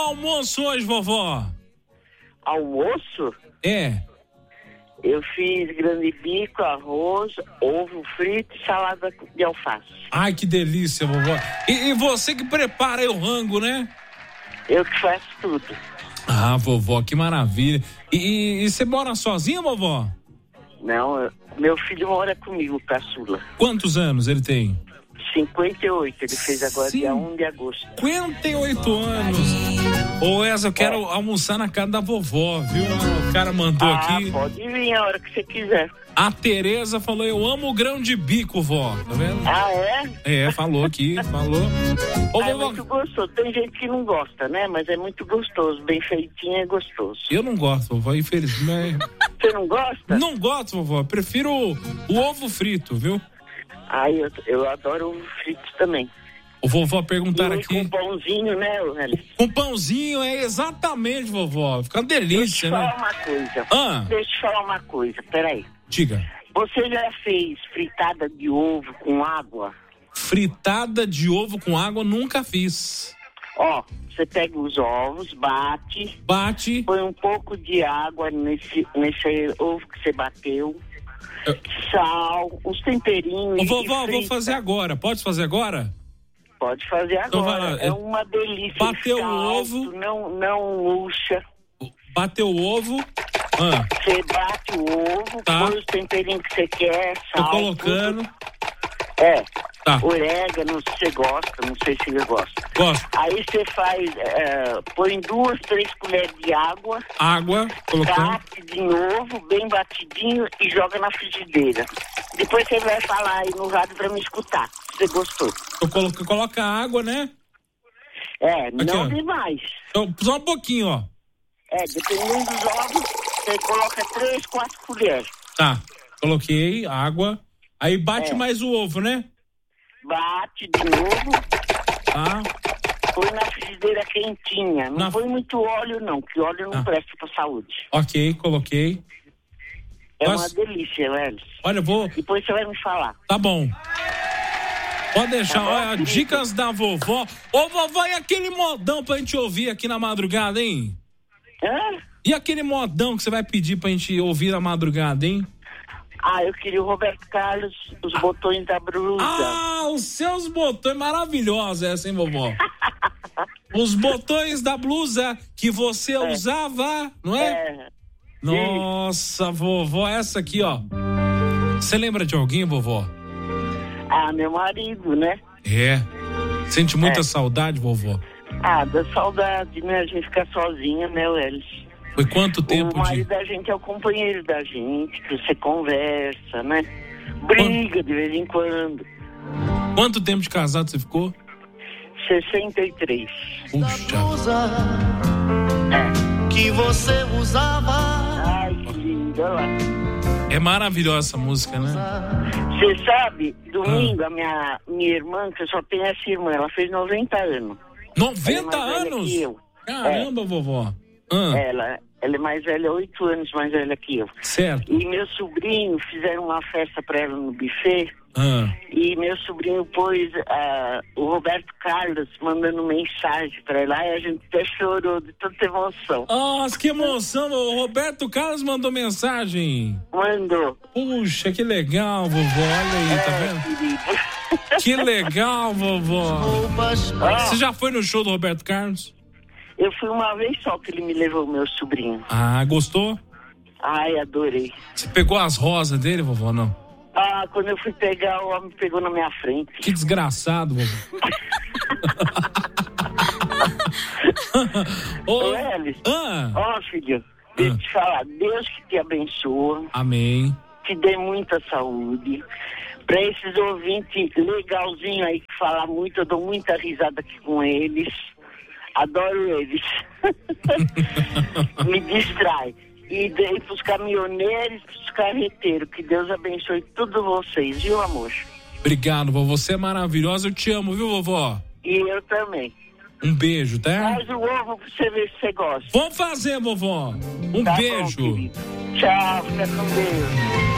almoço hoje, vovó? Almoço? É. Eu fiz grande bico, arroz, ovo frito e salada de alface. Ai, que delícia, vovó. E você que prepara aí o rango, né? Eu que faço tudo. Ah, vovó, que maravilha. E você mora sozinha, vovó? Não, meu filho mora comigo, caçula. Quantos anos ele tem? 58, ele fez agora dia 1 de agosto. 58 anos. Ô, Essa, eu quero almoçar na casa da vovó, viu? O cara mandou aqui. Pode vir a hora que você quiser. A Tereza falou, eu amo grão de bico, vó. Tá vendo? Ah, é? É, falou aqui, falou. Ô, É vovó, muito gostoso. Tem gente que não gosta, né? Mas é muito gostoso. Bem feitinho é gostoso. eu não gosto, vovó, infelizmente. Você não gosta? Não gosto, vovó. Prefiro o ovo frito, viu? Eu adoro ovo frito também. O vovó perguntaram E aqui. com pãozinho, né, Hélio? Com pãozinho, é exatamente, vovó. Fica uma delícia, né? Deixa eu te falar uma coisa, peraí. Diga. Você já fez fritada de ovo com água? Fritada de ovo com água nunca fiz. Ó, você pega os ovos, bate, põe um pouco de água nesse ovo que você bateu, sal, uns temperinhos. Ô, vovó, vou fazer agora. Pode fazer agora? Pode fazer agora. Então vai lá. É uma delícia. Bateu o ovo. Não murcha. Bateu o ovo. Você bate o ovo, põe os temperinhos que você quer, sal. Tô colocando. Tudo. Orégano, se você gosta, não sei se você gosta. Gosto. Aí você faz, põe 2, 3 colheres de água. Colocando. Bate de novo, bem batidinho e joga na frigideira. Depois você vai falar aí no rádio pra me escutar, se você gostou. Coloca água, né? Não demais. Então, só um pouquinho, ó. Dependendo dos ovos, você coloca 3, 4 colheres. Tá, coloquei água. Aí bate mais o ovo, né? Bate de novo. Tá. Põe na frigideira quentinha. Não põe muito óleo, não, que óleo não presta pra saúde. Ok, coloquei. É uma delícia, velho. Olha, eu vou... Depois você vai me falar. Tá bom. Pode deixar, olha, dicas da vovó. Ô, vovó, e aquele modão pra gente ouvir aqui na madrugada, hein? E aquele modão que você vai pedir pra gente ouvir na madrugada, hein? Eu queria o Roberto Carlos, os botões da blusa. Os seus botões, maravilhosa essa, hein, vovó? Os botões da blusa que você usava, não é? Nossa, vovó, essa aqui, ó. Você lembra de alguém, vovó? Meu marido, né? Sente muita saudade, vovó? Da saudade, né? A gente fica sozinha, né, Welles? Foi quanto tempo O marido da gente é o companheiro da gente, que você conversa, né? Briga de vez em quando. Quanto tempo de casado você ficou? 63. Puxa. Que você usava. Ai, que linda, olha lá. É maravilhosa essa música, né? Você sabe, domingo, a minha irmã, que eu só tenho essa irmã, ela fez 90 anos. 90 anos? Caramba, vovó. Ela é mais velha, 8 anos mais velha que eu. Certo. E meu sobrinho fizeram uma festa pra ela no buffet. E meu sobrinho pôs o Roberto Carlos mandando mensagem pra ela. E a gente até chorou de tanta emoção. Nossa, que emoção! O Roberto Carlos mandou mensagem. Mandou. Puxa, que legal, vovó. Olha aí, tá vendo? Querido. Que legal, vovó. Você já foi no show do Roberto Carlos? Eu fui uma vez só que ele me levou, meu sobrinho. Gostou? Ai, adorei. Você pegou as rosas dele, vovó, não? Quando eu fui pegar, o homem pegou na minha frente. Que desgraçado, vovó. Ô, Elis. Filho, deixa eu te falar. Deus que te abençoa. Amém. Te dê muita saúde. Pra esses ouvintes legalzinhos aí que falam muito, eu dou muita risada aqui com eles. Adoro eles. Me distrai. E dei pros caminhoneiros, pros carreteiros. Que Deus abençoe todos vocês, viu, amor? Obrigado, vovó. Você é maravilhosa. Eu te amo, viu, vovó? E eu também. Um beijo, tá? Faz o ovo pra você ver se você gosta. Vamos fazer, vovó. Um beijo. Bom, tchau, fica com Deus.